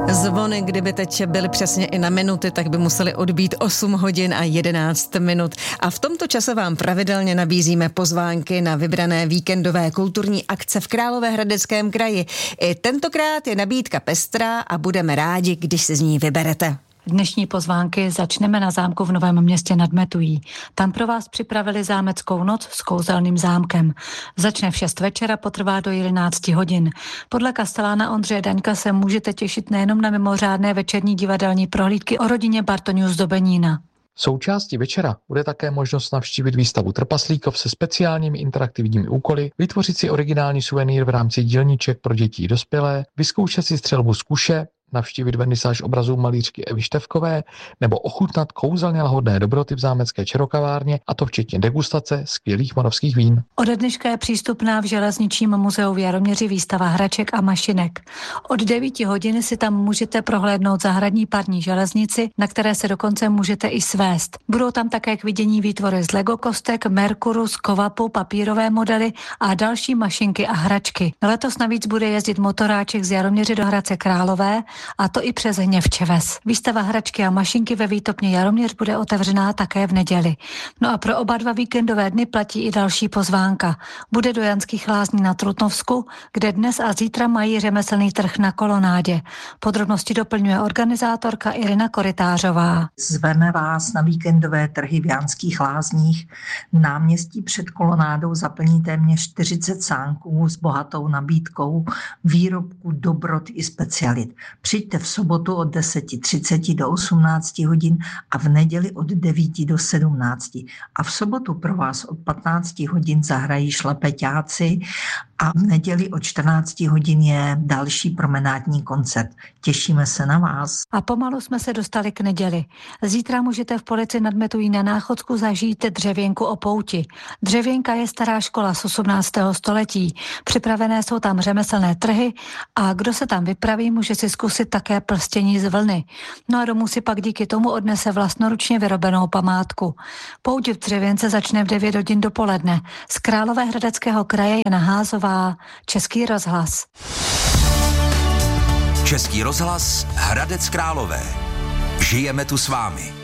Zvony, kdyby teď byly přesně i na minuty, tak by museli odbít 8 hodin a 11 minut. A v tomto čase vám pravidelně nabízíme pozvánky na vybrané víkendové kulturní akce v Královéhradeckém kraji. I tentokrát je nabídka pestrá a budeme rádi, když si z ní vyberete. Dnešní pozvánky začneme na zámku v Novém Městě nad Metují. Tam pro vás připravili zámeckou noc s kouzelným zámkem. Začne v 6 večera, potrvá do 11 hodin. Podle kastelána Ondřeje Daňka se můžete těšit nejenom na mimořádné večerní divadelní prohlídky o rodině Bartoňů z Dobenína. Součástí večera bude také možnost navštívit výstavu Trpaslíkov se speciálními interaktivními úkoly, vytvořit si originální suvenýr v rámci dílniček pro děti i dospělé, vyzkoušet si střelbu z kuše, navštívit vernisáž obrazů malířky Evy Števkové nebo ochutnat kouzelně lahodné dobroty v zámecké čerokavárně, a to včetně degustace skvělých moravských vín. Ode dneška je přístupná v Železničním muzeu v Jaroměři výstava hraček a mašinek. Od 9 hodin si tam můžete prohlédnout zahradní parní železnici, na které se dokonce můžete i svést. Budou tam také k vidění výtvory z Lego kostek, Merkuru, z Kovapu, papírové modely a další mašinky a hračky. Letos navíc bude jezdit motoráček z Jaroměře do Hradce Králové, a to i přes Hněvčeves. Výstava hračky a mašinky ve Výtopně Jaroměř bude otevřená také v neděli. No a pro oba dva víkendové dny platí i další pozvánka. Bude do Janských Lázní na Trutnovsku, kde dnes a zítra mají řemeslný trh na kolonádě. Podrobnosti doplňuje organizátorka Irina Korytářová. Zveme vás na víkendové trhy v Janských Lázních. Náměstí před kolonádou zaplní téměř 40 sánků s bohatou nabídkou výrobků, dobrot i specialit. Přijďte v sobotu od 10:30 do 18 hodin a v neděli od 9 do 17. A v sobotu pro vás od 15 hodin zahrají šlapeťáci a v neděli od 14 hodin je další promenádní koncert. Těšíme se na vás. A pomalu jsme se dostali k neděli. Zítra můžete v Polici nad Metují na Náchodsku zažít dřevěnku o pouti. Dřevěnka je stará škola z 18. století. Připravené jsou tam řemeslné trhy a kdo se tam vypraví, může si zkusit také plstění z vlny. No a domů si pak díky tomu odnese vlastnoručně vyrobenou památku. Pouť v dřevěnce začne v 9 hodin dopoledne. Z Královéhradeckého kraje Jana Házová, Český rozhlas. Český rozhlas Hradec Králové. Žijeme tu s vámi.